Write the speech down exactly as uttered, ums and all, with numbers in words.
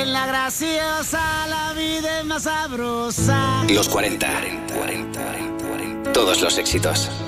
En la graciosa la vida es más sabrosa. Los cuarenta. cuarenta, cuarenta, cuarenta. Todos los éxitos.